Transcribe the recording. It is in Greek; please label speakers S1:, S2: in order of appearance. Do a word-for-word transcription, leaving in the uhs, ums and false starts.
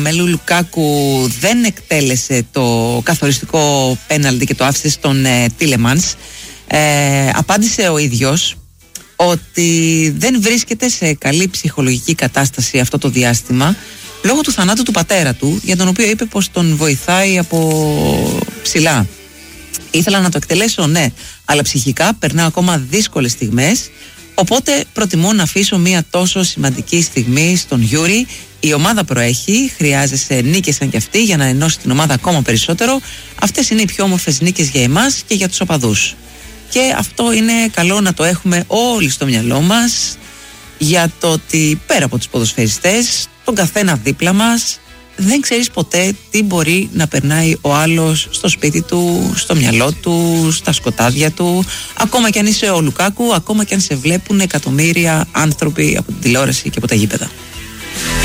S1: Μέλου Λουκάκου δεν εκτέλεσε το καθοριστικό πέναλτι και το άφησε στον ε, Τίλεμανς. Ε, απάντησε ο ίδιος ότι δεν βρίσκεται σε καλή ψυχολογική κατάσταση αυτό το διάστημα λόγω του θανάτου του πατέρα του, για τον οποίο είπε πως τον βοηθάει από ψηλά. Ήθελα να το εκτελέσω, ναι, αλλά ψυχικά περνάω ακόμα δύσκολες στιγμές, οπότε προτιμώ να αφήσω μια τόσο σημαντική στιγμή στον Γιούρι. Η ομάδα προέχει, χρειάζεσαι νίκες σαν κι αυτή για να ενώσει την ομάδα ακόμα περισσότερο. Αυτές είναι οι πιο όμορφες νίκες για εμάς και για τους οπαδούς. Και αυτό είναι καλό να το έχουμε όλοι στο μυαλό μας, για το ότι πέρα από τους ποδοσφαιριστές, τον καθένα δίπλα μας, δεν ξέρεις ποτέ τι μπορεί να περνάει ο άλλος στο σπίτι του, στο μυαλό του, στα σκοτάδια του. Ακόμα κι αν είσαι ο Λουκάκου, ακόμα κι αν σε βλέπουν εκατομμύρια άνθρωποι από την τηλεόραση και από τα γήπεδα.